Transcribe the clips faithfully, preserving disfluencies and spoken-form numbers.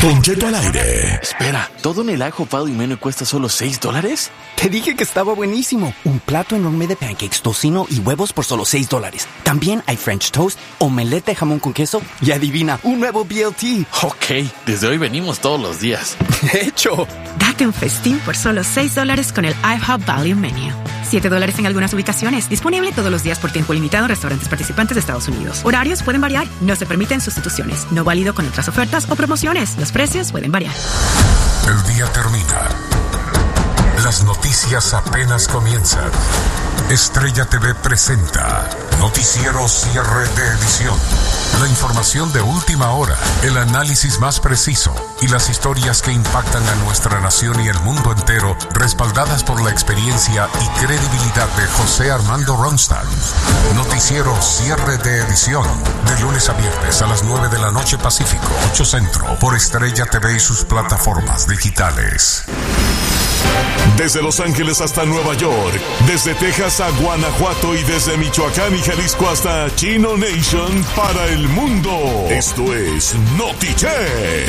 Don Cheto al aire. Espera, ¿todo en el IHOP Value Menu cuesta solo seis dólares? Te dije que estaba buenísimo. Un plato enorme de pancakes, tocino y huevos por solo seis dólares. También hay French toast, omelette de jamón con queso y adivina, un nuevo B L T. Ok, desde hoy venimos todos los días. De hecho. Date un festín por solo seis dólares con el IHOP Value Menu. siete dólares en algunas ubicaciones. Disponible todos los días por tiempo limitado en restaurantes participantes de Estados Unidos. Horarios pueden variar. No se permiten sustituciones. No válido con otras ofertas o promociones. Los precios pueden variar. El día termina. Las noticias apenas comienzan. Estrella T V presenta Noticiero Cierre de Edición. La información de última hora, el análisis más preciso y las historias que impactan a nuestra nación y el mundo entero, respaldadas por la experiencia y credibilidad de José Armando Ronstadt. Noticiero Cierre de Edición, de lunes a viernes a las nueve de la noche Pacífico, ocho Centro, por Estrella T V y sus plataformas digitales. Desde Los Ángeles hasta Nueva York, desde Texas a Guanajuato y desde Michoacán y Jalisco hasta Chino Nation para el mundo. Esto es NotiChet.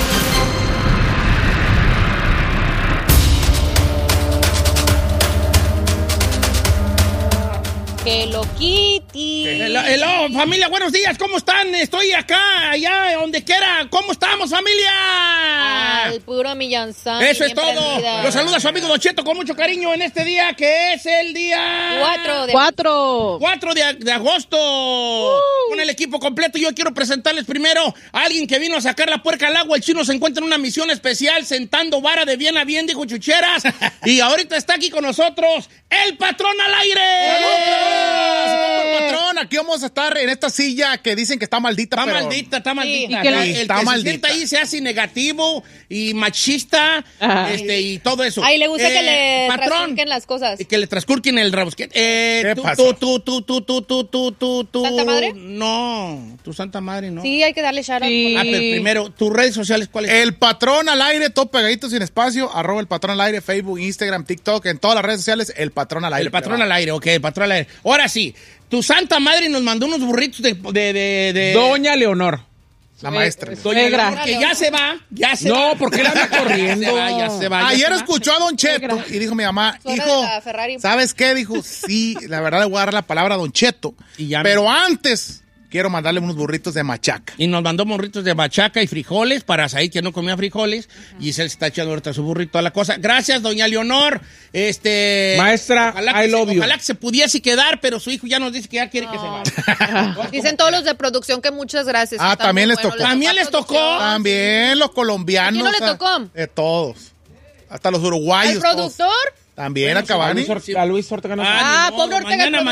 Hello Kitty. Hello, hello, familia, buenos días, ¿cómo están? Estoy acá, allá, donde quiera. ¿Cómo estamos, familia? Al puro millonzón. Eso es todo. Los saluda su amigo Don Cheto con mucho cariño en este día que es el día... Cuatro de... Cuatro. Cuatro de, de agosto. Uh. Con el equipo completo. Yo quiero presentarles primero a alguien que vino a sacar la puerca al agua. El chino se encuentra en una misión especial sentando vara de bien a bien, dijo Chucheras. Y ahorita está aquí con nosotros el patrón al aire. ¡Saludos! Patrón, aquí vamos a estar en esta silla que dicen que está maldita. Está pero... maldita, está maldita. Sí, el que la... el está que maldita. se sienta ahí se hace negativo y machista, este, y todo eso. Ahí le gusta eh, que le patrón, transcurquen las cosas. que le transcurquen el rabosquete. Eh, ¿Qué tú, pasa? tú, tú, tú, tú, tú, tú, tú, tú, tú. ¿Santa Madre? No, tu Santa Madre no. Sí, hay que darle shout out. Sí. Ah, pero primero, tus redes sociales, ¿cuáles? El patrón al aire, todo pegadito sin espacio, arroba el patrón al aire, Facebook, Instagram, TikTok, en todas las redes sociales, el patrón al aire. El patrón al aire, ok, el patrón al aire. Ahora sí, tu Santa Madre nos mandó unos burritos de... de, de, de... Doña Leonor. La maestra. Doña Leonor, que ya se va, ya se no, va. No, porque la anda corriendo. Ya se va, ya se va. Ya Ayer se escuchó va. a Don Cheto y dijo mi mamá, hijo, ¿sabes qué? Dijo, sí, la verdad le voy a dar la palabra a Don Cheto. Y ya pero me... antes quiero mandarle unos burritos de machaca. Y nos mandó burritos de machaca y frijoles para Said, que no comía frijoles. Uh-huh. Y se está echando ahorita su burrito a la cosa. Gracias, doña Leonor. Este, Maestra, ojalá I que love se, you. Ojalá que se pudiese quedar, pero su hijo ya nos dice que ya quiere no. que se vaya. Dicen todos los de producción que muchas gracias. Ah, también les bueno. tocó. También les tocó. También los colombianos. ¿A quién no le tocó? De todos. Hasta los uruguayos. ¿El productor? Todos. También a Cavani. A Luis Ortega. Ah, pobre Ortega.